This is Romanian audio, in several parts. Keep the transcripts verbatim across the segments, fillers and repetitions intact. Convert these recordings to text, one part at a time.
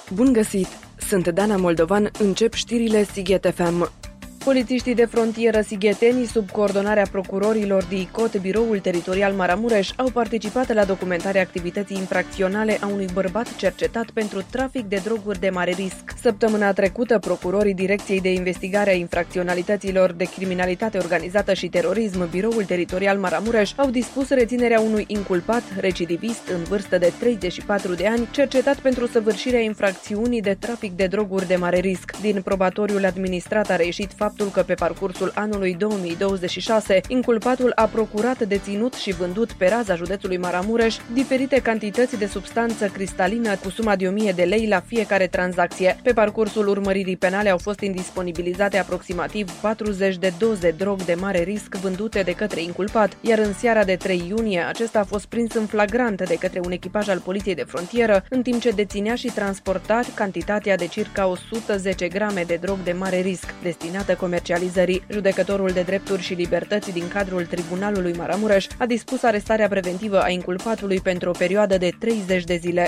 Bun găsit! Sunt Dana Moldovan, încep știrile Sighet F M. Polițiștii de frontieră sigheteni, sub coordonarea procurorilor D I C O T, Biroul Teritorial Maramureș, au participat la documentarea activității infracționale a unui bărbat cercetat pentru trafic de droguri de mare risc. Săptămâna trecută, procurorii Direcției de Investigare a Infracționalităților de Criminalitate Organizată și Terorism, Biroul Teritorial Maramureș, au dispus reținerea unui inculpat recidivist în vârstă de treizeci și patru de ani, cercetat pentru săvârșirea infracțiunii de trafic de droguri de mare risc. Din probatoriul administrat a reieșit faptul că pe parcursul anului două mii douăzeci și șase, inculpatul a procurat, deținut și vândut pe raza județului Maramureș diferite cantități de substanță cristalină cu suma de o mie de lei la fiecare tranzacție. Pe parcursul urmăririi penale au fost indisponibilizate aproximativ patruzeci de doze drog de mare risc vândute de către inculpat, iar în seara de trei iunie acesta a fost prins în flagrant de către un echipaj al Poliției de Frontieră, în timp ce deținea și transporta cantitatea de circa o sută zece grame de drog de mare risc, destinată comercializării. Judecătorul de drepturi și libertăți din cadrul Tribunalului Maramureș a dispus arestarea preventivă a inculpatului pentru o perioadă de treizeci de zile.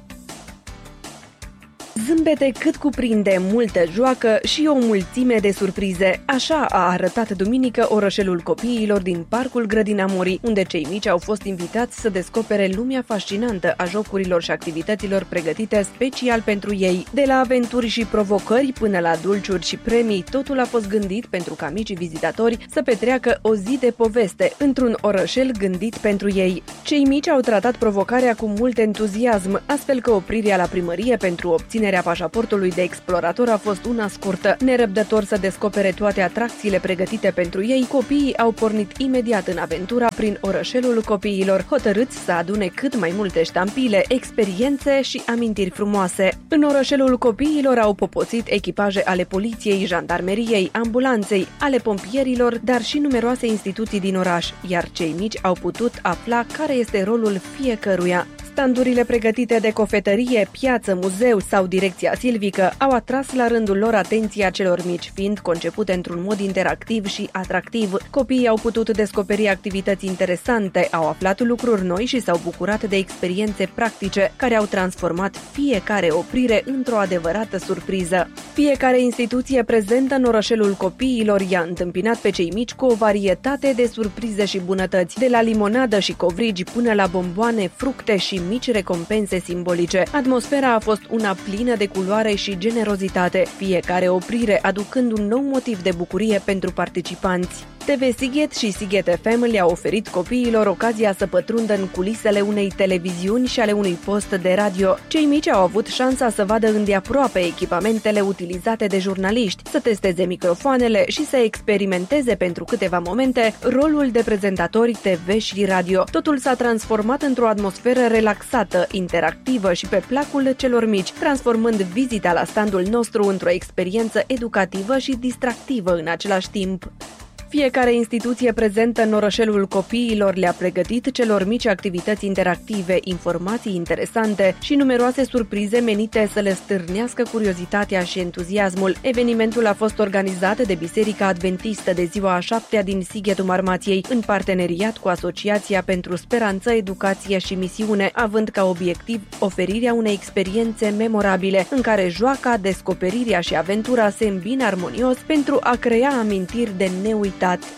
Zâmbete cât cuprinde, multă joacă și o mulțime de surprize. Așa a arătat duminică orășelul copiilor din Parcul Grădina Morii, unde cei mici au fost invitați să descopere lumea fascinantă a jocurilor și activităților pregătite special pentru ei. De la aventuri și provocări până la dulciuri și premii, totul a fost gândit pentru ca micii vizitatori să petreacă o zi de poveste într-un orășel gândit pentru ei. Cei mici au tratat provocarea cu mult entuziasm, astfel că oprirea la primărie pentru obținerea pașaportului de explorator a fost una scurtă. Nerăbdător să descopere toate atracțiile pregătite pentru ei, copiii au pornit imediat în aventura prin orășelul copiilor, hotărâți să adune cât mai multe ștampile, experiențe și amintiri frumoase. În orășelul copiilor au poposit echipaje ale poliției, jandarmeriei, ambulanței, ale pompierilor, dar și numeroase instituții din oraș, iar cei mici au putut afla care este rolul fiecăruia. Standurile pregătite de cofetărie, piață, muzeu sau direcția silvică au atras la rândul lor atenția celor mici, fiind concepute într-un mod interactiv și atractiv. Copiii au putut descoperi activități interesante, au aflat lucruri noi și s-au bucurat de experiențe practice, care au transformat fiecare oprire într-o adevărată surpriză. Fiecare instituție prezentă în orășelul copiilor i-a întâmpinat pe cei mici cu o varietate de surprize și bunătăți, de la limonadă și covrigi până la bomboane, fructe și mici recompense simbolice. Atmosfera a fost una plină de culoare și generozitate, fiecare oprire aducând un nou motiv de bucurie pentru participanți. T V Sighet și Sighet F M le-a oferit copiilor ocazia să pătrundă în culisele unei televiziuni și ale unui post de radio. Cei mici au avut șansa să vadă îndeaproape echipamentele utilizate de jurnaliști, să testeze microfoanele și să experimenteze pentru câteva momente rolul de prezentatori T V și radio. Totul s-a transformat într-o atmosferă relaxată, interactivă și pe placul celor mici, transformând vizita la standul nostru într-o experiență educativă și distractivă în același timp. Fiecare instituție prezentă în orășelul copiilor le-a pregătit celor mici activități interactive, informații interesante și numeroase surprize menite să le stârnească curiozitatea și entuziasmul. Evenimentul a fost organizat de Biserica Adventistă de Ziua a șaptea din Sighetul Marmației, în parteneriat cu Asociația pentru Speranță, Educație și Misiune, având ca obiectiv oferirea unei experiențe memorabile, în care joaca, descoperirea și aventura se îmbină armonios pentru a crea amintiri de neuitat.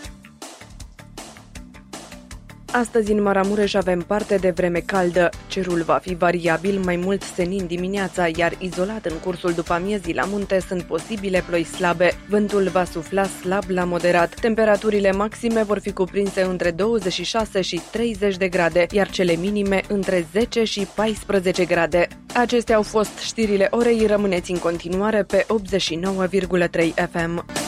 Astăzi în Maramureș avem parte de vreme caldă. Cerul va fi variabil, mai mult senin dimineața, iar izolat în cursul după-amiezii la munte sunt posibile ploi slabe. Vântul va sufla slab la moderat. Temperaturile maxime vor fi cuprinse între douăzeci și șase și treizeci de grade, iar cele minime între zece și paisprezece grade. Acestea au fost știrile orei, rămâneți în continuare pe optzeci și nouă virgulă trei F M.